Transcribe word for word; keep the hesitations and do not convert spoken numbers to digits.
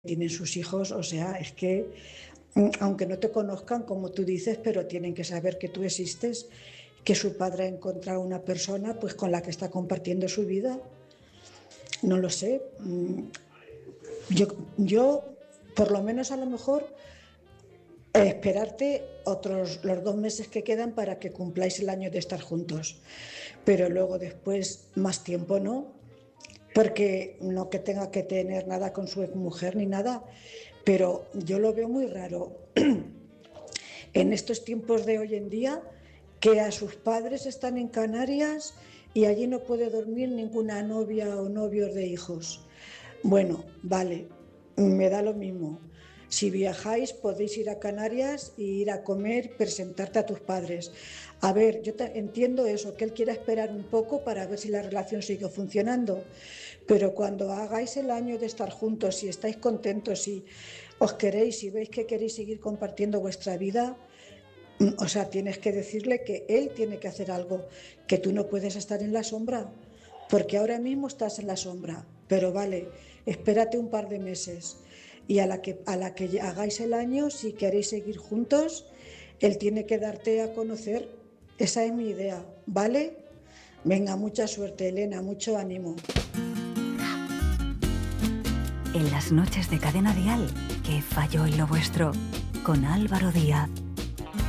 tienen sus hijos, o sea, es que mm, aunque no te conozcan, como tú dices, pero tienen que saber que tú existes, que su padre ha encontrado una persona pues con la que está compartiendo su vida. No lo sé. mm, Yo, yo por lo menos a lo mejor eh, esperarte otros los dos meses que quedan para que cumpláis el año de estar juntos, pero luego después más tiempo no, porque no que tenga que tener nada con su mujer ni nada, pero yo lo veo muy raro en estos tiempos de hoy en día que a sus padres están en Canarias y allí no puede dormir ninguna novia o novios de hijos. Bueno, vale, me da lo mismo. Si viajáis podéis ir a Canarias e ir a comer, presentarte a tus padres. A ver, yo te, entiendo eso, que él quiera esperar un poco para ver si la relación sigue funcionando, pero cuando hagáis el año de estar juntos, si estáis contentos, si os queréis, si veis que queréis seguir compartiendo vuestra vida, o sea, tienes que decirle que él tiene que hacer algo, que tú no puedes estar en la sombra, porque ahora mismo estás en la sombra, pero vale, espérate un par de meses y a la que, a la que hagáis el año, si queréis seguir juntos, él tiene que darte a conocer. Esa es mi idea, ¿vale? Venga, mucha suerte, Elena, mucho ánimo. En las noches de Cadena Dial, ¿qué falló en lo vuestro? Con Álvaro Díaz.